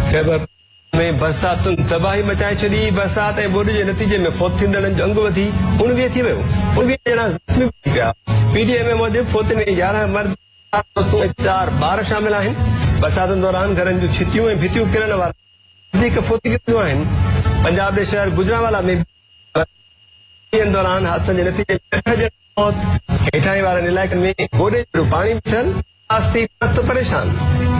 खैबर में बरसातुनि तबाही मचाए छॾी। बरसात ऐं ॿोॾि जे नतीजे में फौत थींदड़नि जो अंग वधी 19 थी वियो। 19 ॼणा ज़ख़्मी थी विया। पीटीआई मूजिब फौतनि में 11 मर्द ऐं 4 ॿार शामिल आहिनि। बरसातुनि दौरान घरनि जूं छितियूं ऐं भितियूं किरण वारा वधीक फौती थियूं आहिनि। पंजाब जे शहर गुजरांवाला में दौरान हादसनि जे नतीजे में 8 ॼणा मौत। हेठाणी वारनि इलाइक़नि में ॿोॾे जो पाणी बिछल परेशान।